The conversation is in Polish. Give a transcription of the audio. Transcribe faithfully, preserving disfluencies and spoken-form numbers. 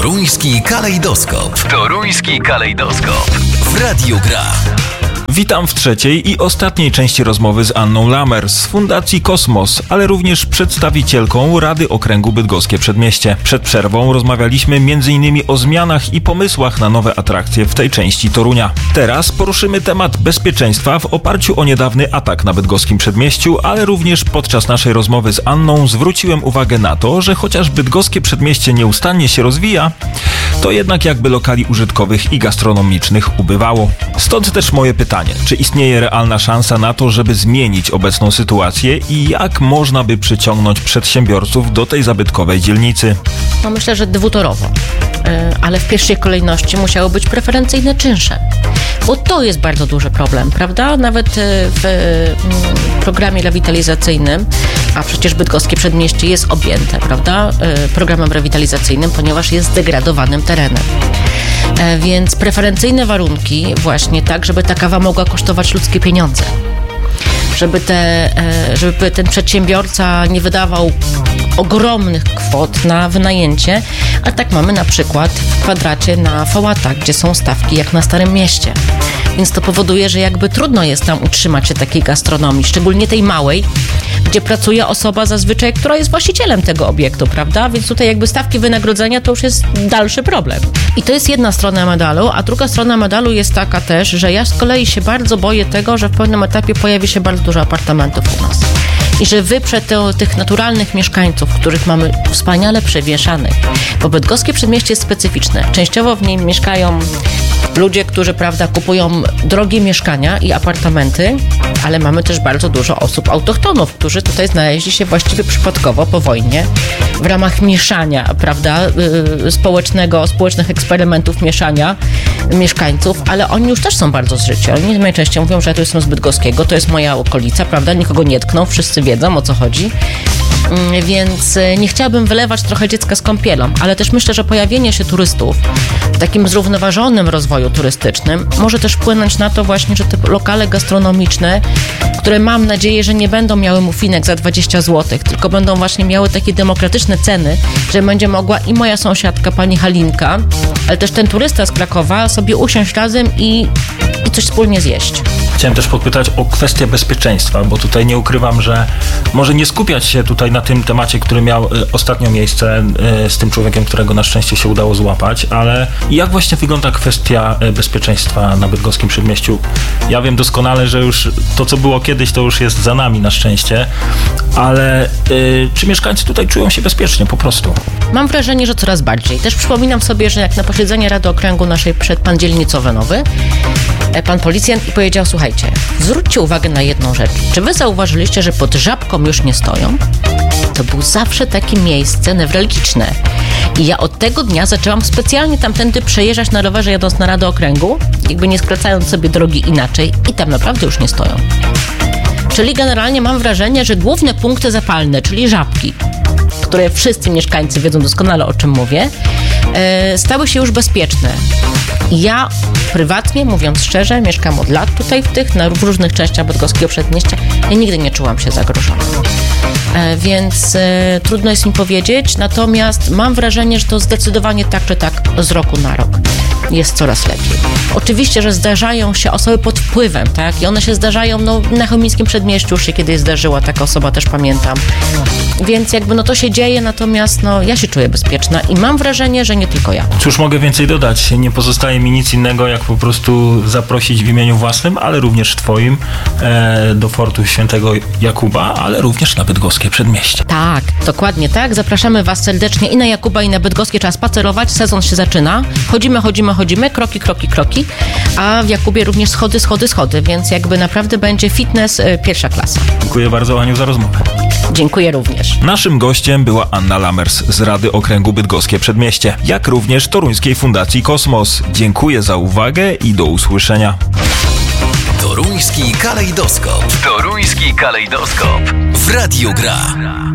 Toruński kalejdoskop. Toruński kalejdoskop. W Radiu Gra. Witam w trzeciej i ostatniej części rozmowy z Anną Lamers z Fundacji Kosmos, ale również przedstawicielką Rady Okręgu Bydgoskie Przedmieście. Przed przerwą rozmawialiśmy między innymi o zmianach i pomysłach na nowe atrakcje w tej części Torunia. Teraz poruszymy temat bezpieczeństwa w oparciu o niedawny atak na bydgoskim Przedmieściu, ale również podczas naszej rozmowy z Anną zwróciłem uwagę na to, że chociaż bydgoskie Przedmieście nieustannie się rozwija, to jednak jakby lokali użytkowych i gastronomicznych ubywało. Stąd też moje pytanie. Czy istnieje realna szansa na to, żeby zmienić obecną sytuację i jak można by przyciągnąć przedsiębiorców do tej zabytkowej dzielnicy? No myślę, że dwutorowo, ale w pierwszej kolejności musiały być preferencyjne czynsze, bo to jest bardzo duży problem, prawda? Nawet w programie rewitalizacyjnym, a przecież bydgoskie Przedmieście jest objęte, prawda, programem rewitalizacyjnym, ponieważ jest zdegradowanym terenem. Więc preferencyjne warunki właśnie tak, żeby ta kawa mogła kosztować ludzkie pieniądze. Żeby, te, żeby ten przedsiębiorca nie wydawał ogromnych kwot na wynajęcie, a tak mamy na przykład w kwadracie na Fałatach, gdzie są stawki jak na Starym Mieście. Więc to powoduje, że jakby trudno jest tam utrzymać się takiej gastronomii, szczególnie tej małej, gdzie pracuje osoba zazwyczaj, która jest właścicielem tego obiektu, prawda? Więc tutaj jakby stawki wynagrodzenia to już jest dalszy problem. I to jest jedna strona medalu, a druga strona medalu jest taka też, że ja z kolei się bardzo boję tego, że w pewnym etapie pojawi się bardzo dużo apartamentów u nas. I że wyprze te, tych naturalnych mieszkańców, których mamy wspaniale przewieszanych. Bo bydgoskie Przedmieście jest specyficzne. Częściowo w nim mieszkają ludzie, którzy, prawda, kupują drogie mieszkania i apartamenty, ale mamy też bardzo dużo osób autochtonów, którzy tutaj znaleźli się właściwie przypadkowo po wojnie w ramach mieszania, prawda, yy, społecznego, społecznych eksperymentów mieszania mieszkańców, ale oni już też są bardzo zżyci. Oni najczęściej mówią, że ja tu jestem z Bydgoskiego, to jest moja okolica, prawda, nikogo nie tkną, wszyscy wiedzą, o co chodzi. Yy, więc yy, nie chciałabym wylewać trochę dziecka z kąpielą, ale też myślę, że pojawienie się turystów w takim zrównoważonym rozwoju turystycznym może też wpłynąć na to właśnie, że te lokale gastronomiczne, które mam nadzieję, że nie będą miały mufinek za dwadzieścia złotych, tylko będą właśnie miały takie demokratyczne ceny, że będzie mogła i moja sąsiadka, pani Halinka, ale też ten turysta z Krakowa sobie usiąść razem i, i coś wspólnie zjeść. Chciałem też podpytać o kwestię bezpieczeństwa, bo tutaj nie ukrywam, że może nie skupiać się tutaj na tym temacie, który miał ostatnio miejsce z tym człowiekiem, którego na szczęście się udało złapać, ale jak właśnie wygląda kwestia bezpieczeństwa na bydgoskim Przedmieściu? Ja wiem doskonale, że już to, co było kiedyś, to już jest za nami na szczęście, ale y, czy mieszkańcy tutaj czują się bezpiecznie po prostu? Mam wrażenie, że coraz bardziej. Też przypominam sobie, że jak na posiedzenie Rady Okręgu naszej przyszedł pan dzielnicowy nowy, pan policjant i powiedział: słuchajcie, zwróćcie uwagę na jedną rzecz. Czy wy zauważyliście, że pod Żabką już nie stoją? To było zawsze takie miejsce newralgiczne. I ja od tego dnia zaczęłam specjalnie tamtędy przejeżdżać na rowerze, jadąc na Radę Okręgu, jakby nie skracając sobie drogi inaczej, i tam naprawdę już nie stoją. Czyli generalnie mam wrażenie, że główne punkty zapalne, czyli Żabki, które wszyscy mieszkańcy wiedzą doskonale, o czym mówię, e, stały się już bezpieczne. Ja prywatnie, mówiąc szczerze, mieszkam od lat tutaj w tych, na w różnych częściach bydgoskiego Przedmieścia. Ja nigdy nie czułam się zagrożona. E, więc e, trudno jest mi powiedzieć, natomiast mam wrażenie, że to zdecydowanie tak czy tak z roku na rok jest coraz lepiej. Oczywiście, że zdarzają się osoby pod wpływem, tak? I one się zdarzają, no na Chełmińskim Przedmieściu już się kiedyś zdarzyła taka osoba, też pamiętam. Więc jakby no to się dzieje, natomiast no ja się czuję bezpieczna i mam wrażenie, że nie tylko ja. Cóż mogę więcej dodać? Nie pozostaje mi nic innego, jak po prostu zaprosić w imieniu własnym, ale również twoim e, do Fortu Świętego Jakuba, ale również na bydgoskie Przedmieście. Tak, dokładnie tak. Zapraszamy was serdecznie i na Jakuba, i na bydgoskie. Trzeba spacerować, sezon się zaczyna. Chodzimy, chodzimy, chodzimy, kroki, kroki, kroki, a w Jakubie również schody, schody, schody, więc jakby naprawdę będzie fitness e, pierwsza klasa. Dziękuję bardzo, Aniu, za rozmowę. Dziękuję również. Naszym gościem była Anna Lamers z Rady Okręgu Bydgoskie Przedmieście, jak również Toruńskiej Fundacji Kosmos. Dziękuję za uwagę i do usłyszenia. Toruński kalejdoskop. Toruński kalejdoskop. W Radiu Gra.